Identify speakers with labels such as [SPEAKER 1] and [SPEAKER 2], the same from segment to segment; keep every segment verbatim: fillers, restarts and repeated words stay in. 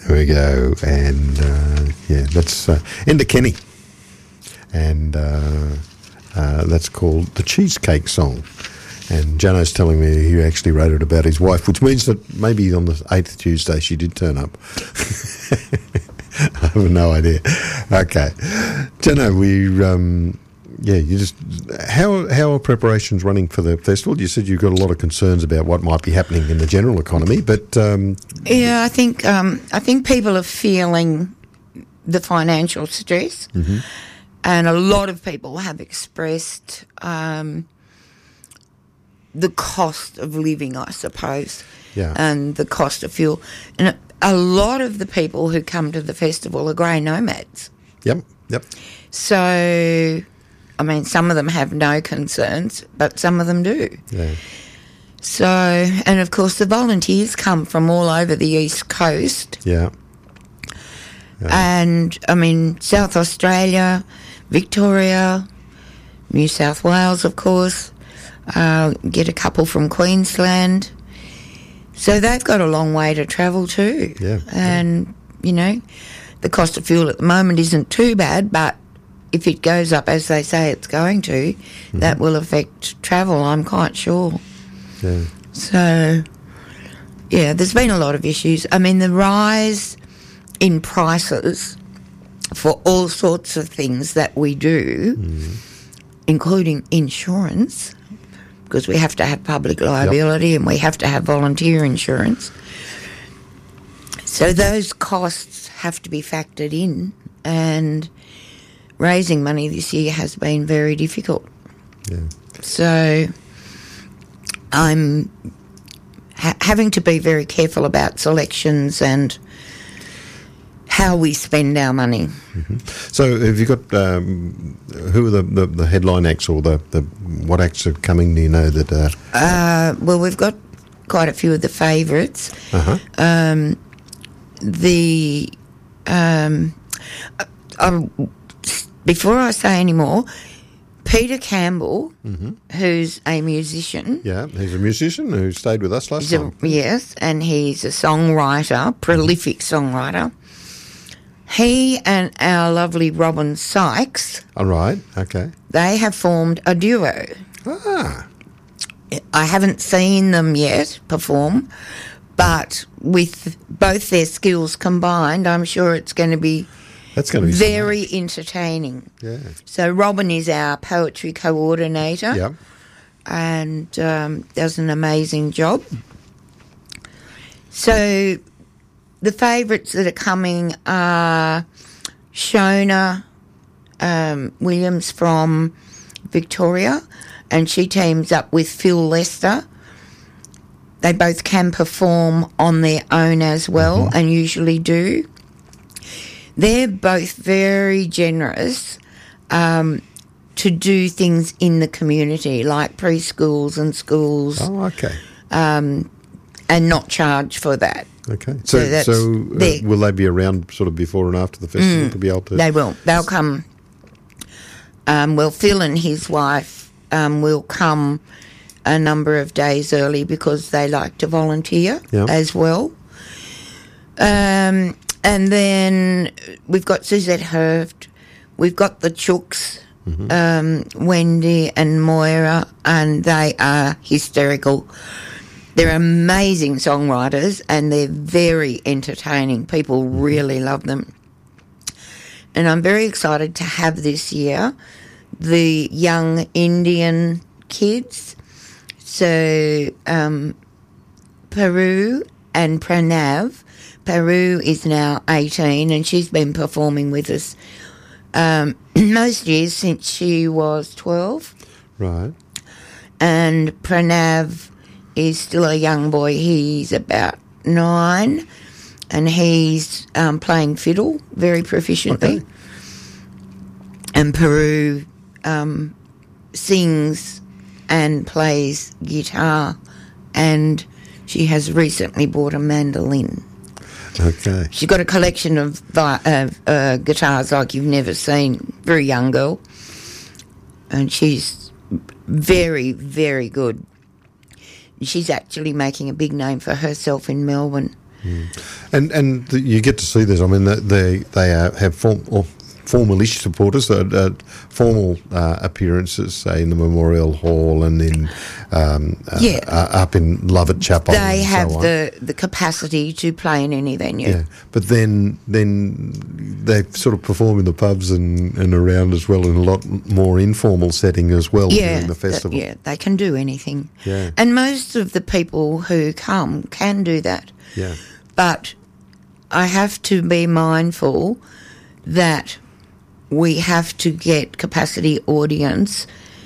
[SPEAKER 1] There we go. And, uh, yeah, that's uh, Enda Kenny. And uh, uh, that's called The Cheesecake Song. And Jano's telling me he actually wrote it about his wife, which means that maybe on the eighth Tuesday she did turn up. I have no idea. Okay. Jano, we... Um, Yeah, you just how how are preparations running for the festival? You said you've got a lot of concerns about what might be happening in the general economy, but um,
[SPEAKER 2] yeah, I think um, I think people are feeling the financial stress,
[SPEAKER 1] mm-hmm.
[SPEAKER 2] and a lot of people have expressed um, the cost of living, I suppose,
[SPEAKER 1] yeah,
[SPEAKER 2] and the cost of fuel, and a lot of the people who come to the festival are grey nomads.
[SPEAKER 1] Yep, yep.
[SPEAKER 2] So. I mean, some of them have no concerns, but some of them do.
[SPEAKER 1] Yeah.
[SPEAKER 2] So, and of course, the volunteers come from all over the East Coast.
[SPEAKER 1] Yeah. yeah.
[SPEAKER 2] And, I mean, South Australia, Victoria, New South Wales, of course, uh, get a couple from Queensland. So they've got a long way to travel too.
[SPEAKER 1] Yeah.
[SPEAKER 2] And, yeah. you know, the cost of fuel at the moment isn't too bad, but if it goes up as they say it's going to, mm-hmm. that will affect travel, I'm quite sure.
[SPEAKER 1] Yeah.
[SPEAKER 2] So, yeah, there's been a lot of issues. I mean, the rise in prices for all sorts of things that we do, mm. including insurance, because we have to have public liability yep. and we have to have volunteer insurance. So those costs have to be factored in, and raising money this year has been very difficult.
[SPEAKER 1] Yeah.
[SPEAKER 2] So I'm ha- having to be very careful about selections and how we spend our money.
[SPEAKER 1] Mm-hmm. So have you got, um, who are the, the, the headline acts or the, the what acts are coming, do you know that... Uh...
[SPEAKER 2] Uh, well, we've got quite a few of the favourites.
[SPEAKER 1] Uh-huh.
[SPEAKER 2] Um, the... Um, I, Before I say any more, Peter Campbell,
[SPEAKER 1] mm-hmm.
[SPEAKER 2] who's a musician.
[SPEAKER 1] Yeah, he's a musician who stayed with us last time.
[SPEAKER 2] A, yes, and he's a songwriter, prolific songwriter. He and our lovely Robin Sykes.
[SPEAKER 1] All right, okay.
[SPEAKER 2] They have formed a duo.
[SPEAKER 1] Ah.
[SPEAKER 2] I haven't seen them yet perform, but with both their skills combined, I'm sure it's going to be...
[SPEAKER 1] That's going to be
[SPEAKER 2] very entertaining.
[SPEAKER 1] Yeah.
[SPEAKER 2] So Robin is our poetry coordinator.
[SPEAKER 1] Yeah.
[SPEAKER 2] And um, does an amazing job. So the favourites that are coming are Shona um, Williams from Victoria, and she teams up with Phil Lester. They both can perform on their own as well, mm-hmm. and usually do. They're both very generous um, to do things in the community, like preschools and schools.
[SPEAKER 1] Oh, okay.
[SPEAKER 2] Um, and not charge for that.
[SPEAKER 1] Okay. So, so, so uh, will they be around sort of before and after the festival
[SPEAKER 2] mm,
[SPEAKER 1] to be able to...
[SPEAKER 2] They will. They'll come. Um, well, Phil and his wife um, will come a number of days early because they like to volunteer
[SPEAKER 1] yeah.
[SPEAKER 2] as well. Um... And then we've got Suzette Herft, we've got the Chooks, mm-hmm. um, Wendy and Moira, and they are hysterical. They're amazing songwriters and they're very entertaining. People really love them. And I'm very excited to have this year the young Indian kids. So um, Peru and Pranav. Peru is now eighteen and she's been performing with us um, most years since she was twelve.
[SPEAKER 1] Right.
[SPEAKER 2] And Pranav is still a young boy. He's about nine and he's um, playing fiddle very proficiently.
[SPEAKER 1] Okay.
[SPEAKER 2] And Peru um, sings and plays guitar, and she has recently bought a mandolin.
[SPEAKER 1] Okay.
[SPEAKER 2] She's got a collection of vi- uh, uh, guitars like you've never seen. Very young girl. And she's very, very good. She's actually making a big name for herself in Melbourne.
[SPEAKER 1] And and the, you get to see this. I mean, they they, they uh, have form, or formalish supporters, uh, uh, formal uh, appearances, say in the Memorial Hall and in um, uh,
[SPEAKER 2] Yeah.
[SPEAKER 1] uh, up in Lovett Chapel.
[SPEAKER 2] They
[SPEAKER 1] and
[SPEAKER 2] have
[SPEAKER 1] so on.
[SPEAKER 2] the, the capacity to play in any venue.
[SPEAKER 1] Yeah, but then then they sort of perform in the pubs and, and around as well in a lot more informal setting as well
[SPEAKER 2] Yeah,
[SPEAKER 1] during the
[SPEAKER 2] th-
[SPEAKER 1] festival.
[SPEAKER 2] yeah, they can do anything.
[SPEAKER 1] Yeah.
[SPEAKER 2] And most of the people who come can do that.
[SPEAKER 1] Yeah.
[SPEAKER 2] But I have to be mindful that we have to get capacity audience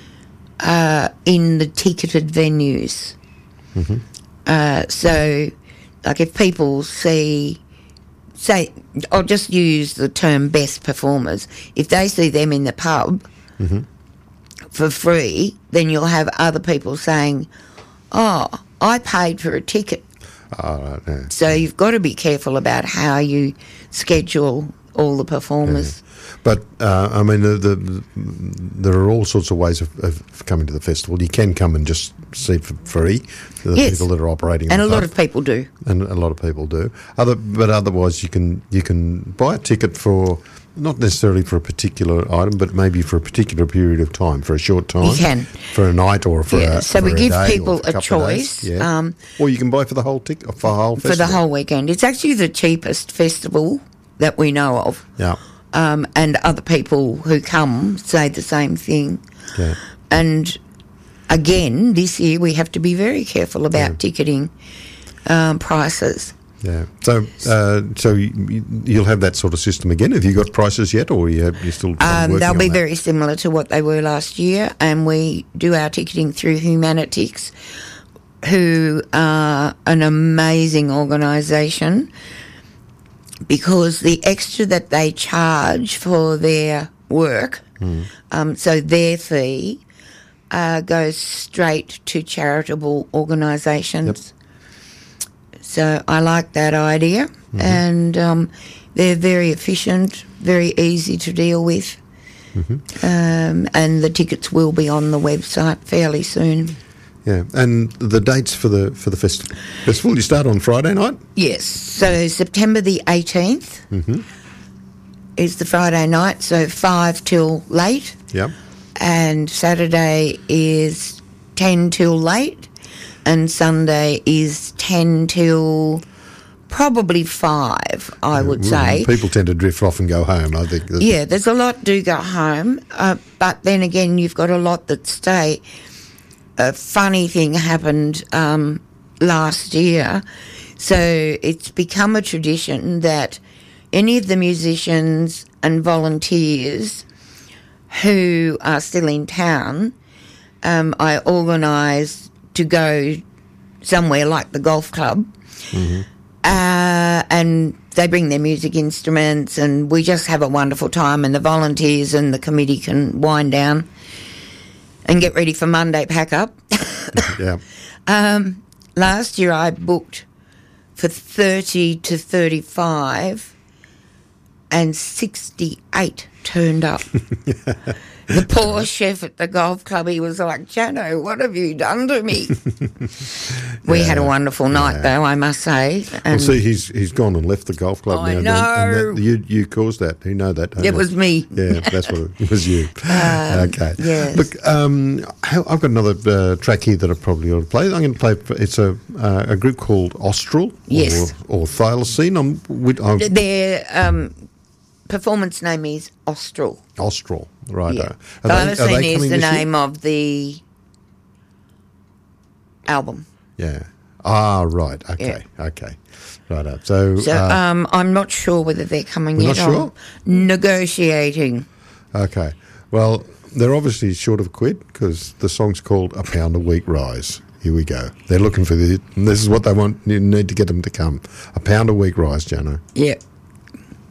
[SPEAKER 2] uh, in the ticketed venues.
[SPEAKER 1] Mm-hmm.
[SPEAKER 2] Uh, so, like if people see, say, I'll just use the term best performers. If they see them in the pub
[SPEAKER 1] Mm-hmm.
[SPEAKER 2] for free, then you'll have other people saying, oh, I paid for a ticket.
[SPEAKER 1] Oh, right, yeah.
[SPEAKER 2] So you've got to be careful about how you schedule all the performers.
[SPEAKER 1] But uh, I mean, the, the, there are all sorts of ways of, of coming to the festival. You can come and just see it for free. The
[SPEAKER 2] Yes.
[SPEAKER 1] people that are operating,
[SPEAKER 2] And
[SPEAKER 1] the
[SPEAKER 2] a lot
[SPEAKER 1] pub.
[SPEAKER 2] of people do.
[SPEAKER 1] and a lot of people do. Other, but otherwise, you can you can buy a ticket for not necessarily for a particular item, but maybe for a particular period of time, for a short time.
[SPEAKER 2] You can.
[SPEAKER 1] For a night or for
[SPEAKER 2] Yeah,
[SPEAKER 1] a
[SPEAKER 2] so
[SPEAKER 1] for
[SPEAKER 2] we
[SPEAKER 1] a
[SPEAKER 2] give
[SPEAKER 1] day or
[SPEAKER 2] people
[SPEAKER 1] for
[SPEAKER 2] a
[SPEAKER 1] couple of days.
[SPEAKER 2] choice,
[SPEAKER 1] Yeah.
[SPEAKER 2] um,
[SPEAKER 1] or you can buy for the whole ticket for the whole
[SPEAKER 2] For
[SPEAKER 1] festival.
[SPEAKER 2] the whole weekend. It's actually the cheapest festival that we know of.
[SPEAKER 1] Yeah.
[SPEAKER 2] Um, and other people who come say the same thing.
[SPEAKER 1] Yeah.
[SPEAKER 2] And again, this year we have to be very careful about
[SPEAKER 1] Yeah.
[SPEAKER 2] ticketing um, prices.
[SPEAKER 1] Yeah. So, uh, so you, you'll have that sort of system again. Have you got prices yet, or you have you still?
[SPEAKER 2] Um,
[SPEAKER 1] working
[SPEAKER 2] they'll
[SPEAKER 1] on
[SPEAKER 2] be
[SPEAKER 1] that?
[SPEAKER 2] very similar to what they were last year, and we do our ticketing through Humanitix, who are an amazing organisation, because the extra that they charge for their work,
[SPEAKER 1] Mm.
[SPEAKER 2] um, so their fee uh, goes straight to charitable organisations. So I like that idea,
[SPEAKER 1] Mm-hmm.
[SPEAKER 2] and um, they're very efficient, very easy to deal with,
[SPEAKER 1] Mm-hmm.
[SPEAKER 2] um, and the tickets will be on the website fairly soon.
[SPEAKER 1] Yeah. And the dates for the for the festival. Festival. You start on Friday night.
[SPEAKER 2] Yes, so September the eighteenth
[SPEAKER 1] Mm-hmm.
[SPEAKER 2] is the Friday night, so five till late,
[SPEAKER 1] Yeah.
[SPEAKER 2] and Saturday is ten till late, and Sunday is ten till probably five, I would say.
[SPEAKER 1] People tend to drift off and go home. I think. That's-
[SPEAKER 2] Yeah, there's a lot do go home, uh, but then again, you've got a lot that stay. A funny thing happened um, last year, so it's become a tradition that any of the musicians and volunteers who are still in town, um, I organise to go somewhere like the golf club.
[SPEAKER 1] Mm-hmm.
[SPEAKER 2] Uh, and they bring their music instruments, and we just have a wonderful time, and the volunteers and the committee can wind down and get ready for Monday pack up.
[SPEAKER 1] Yeah.
[SPEAKER 2] Um, last year I booked for thirty to thirty-five, and sixty-eight turned up. The poor chef at the golf club, he was like, Jano, what have you done to me? We
[SPEAKER 1] Yeah,
[SPEAKER 2] had a wonderful night,
[SPEAKER 1] yeah.
[SPEAKER 2] though, I must say.
[SPEAKER 1] Well,
[SPEAKER 2] And
[SPEAKER 1] see, he's he's gone and left the golf club
[SPEAKER 2] I
[SPEAKER 1] now. and
[SPEAKER 2] know.
[SPEAKER 1] that, you you caused that. You know that. don't
[SPEAKER 2] it
[SPEAKER 1] you?
[SPEAKER 2] was me.
[SPEAKER 1] Yeah, that's what it, it was. You. okay.
[SPEAKER 2] yes.
[SPEAKER 1] Look, um, how- I've got another uh, track here that I probably ought to play. I'm going to play. It's a uh, a group called Austral.
[SPEAKER 2] Yes.
[SPEAKER 1] Or, or Thylacine. I'm, with, I'm
[SPEAKER 2] Their um, performance name is Austral.
[SPEAKER 1] Austral. Right.
[SPEAKER 2] Yeah.
[SPEAKER 1] Are they- are
[SPEAKER 2] Thylacine
[SPEAKER 1] they
[SPEAKER 2] is
[SPEAKER 1] coming
[SPEAKER 2] the
[SPEAKER 1] this year?
[SPEAKER 2] name of the album.
[SPEAKER 1] Yeah. Ah, right. Okay. Okay. Right up. So.
[SPEAKER 2] So
[SPEAKER 1] uh,
[SPEAKER 2] um, I'm not sure whether they're coming
[SPEAKER 1] We're
[SPEAKER 2] yet.
[SPEAKER 1] not sure?
[SPEAKER 2] I'm negotiating.
[SPEAKER 1] Okay. Well, they're obviously short of a quid because the song's called A Pound a Week Rise. Here we go. They're looking for the. This is what they want. You need to get them to come. A pound a week rise, Jano.
[SPEAKER 2] Yeah.